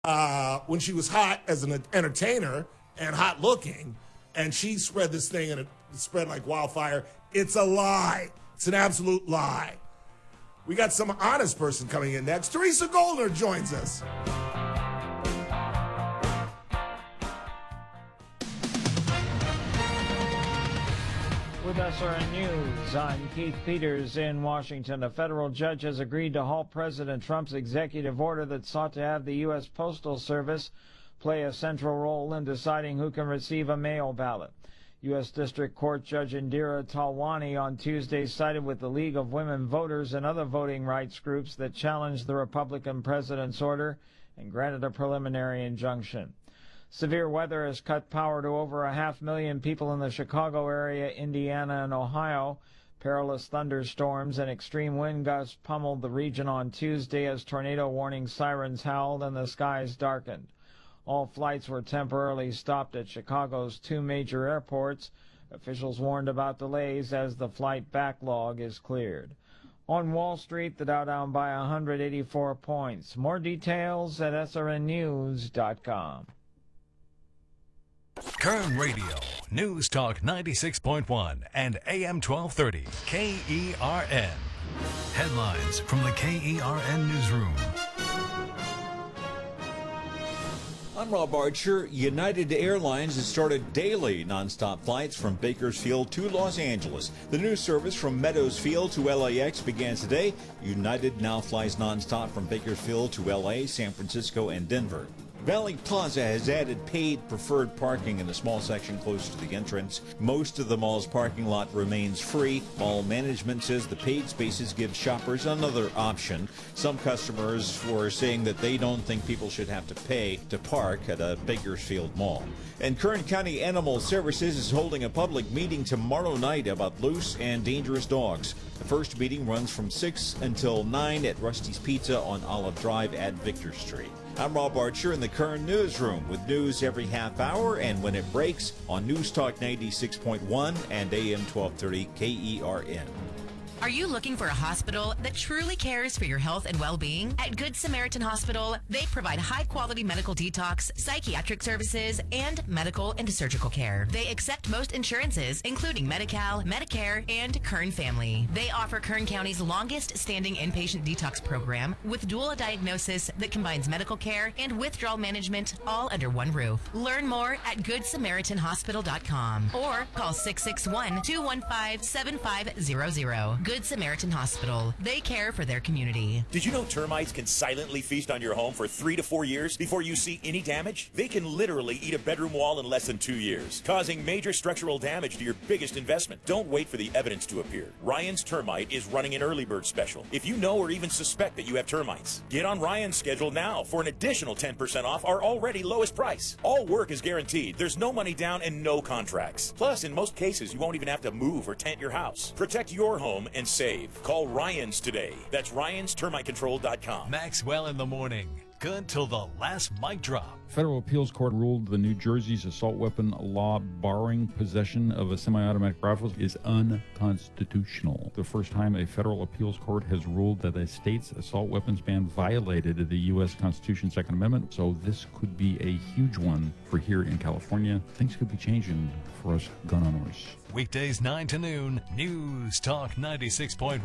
when she was hot as an entertainer and hot looking, and she spread this thing and it spread like wildfire. It's a lie. It's an absolute lie. We got some honest person coming in next. Teresa Goldner joins us. With SRN News, I'm Keith Peters in Washington. A federal judge has agreed to halt President Trump's executive order that sought to have the U.S. Postal Service play a central role in deciding who can receive a mail ballot. U.S. District Court Judge Indira Talwani on Tuesday sided with the League of Women Voters and other voting rights groups that challenged the Republican president's order and granted a preliminary injunction. Severe weather has cut power to over 500,000 people in the Chicago area, Indiana, and Ohio. Perilous thunderstorms and extreme wind gusts pummeled the region on Tuesday as tornado warning sirens howled and the skies darkened. All flights were temporarily stopped at Chicago's two major airports. Officials warned about delays as the flight backlog is cleared. On Wall Street, the Dow down by 184 points. More details at srnnews.com. Kern Radio, News Talk 96.1 and AM 1230, KERN. Headlines from the KERN Newsroom. I'm Rob Archer. United Airlines has started daily nonstop flights from Bakersfield to Los Angeles. The new service from Meadows Field to LAX began today. United now flies nonstop from Bakersfield to LA, San Francisco, and Denver. Valley Plaza has added paid preferred parking in a small section close to the entrance. Most of the mall's parking lot remains free. Mall management says the paid spaces give shoppers another option. Some customers were saying that they don't think people should have to pay to park at a Bakersfield mall. And Kern County Animal Services is holding a public meeting tomorrow night about loose and dangerous dogs. The first meeting runs from 6 until 9 at Rusty's Pizza on Olive Drive at Victor Street. I'm Rob Archer in the Kern Newsroom with news every half hour and when it breaks on News Talk 96.1 and AM 1230 KERN. Are you looking for a hospital that truly cares for your health and well-being? At Good Samaritan Hospital, they provide high-quality medical detox, psychiatric services, and medical and surgical care. They accept most insurances, including Medi-Cal, Medicare, and Kern Family. They offer Kern County's longest-standing inpatient detox program with dual diagnosis that combines medical care and withdrawal management all under one roof. Learn more at GoodSamaritanHospital.com or call 661-215-7500. Good Samaritan Hospital. They care for their community. Did you know termites can silently feast on your home for 3 to 4 years before you see any damage? They can literally eat a bedroom wall in less than 2 years, causing major structural damage to your biggest investment. Don't wait for the evidence to appear. Ryan's Termite is running an early bird special. If you know or even suspect that you have termites, get on Ryan's schedule now for an additional 10% off our already lowest price. All work is guaranteed. There's no money down and no contracts. Plus, in most cases, you won't even have to move or tent your house. Protect your home and save. Call Ryan's today. That's Ryan'sTermiteControl.com. Maxwell in the morning. Good till the last mic drop. Federal appeals court ruled the New Jersey's assault weapon law barring possession of a semi-automatic rifle is unconstitutional. The first time a federal appeals court has ruled that a state's assault weapons ban violated the U.S. Constitution's Second Amendment, so this could be a huge one for here in California. Things could be changing for us gun owners. Weekdays 9 to noon, News Talk 96.1.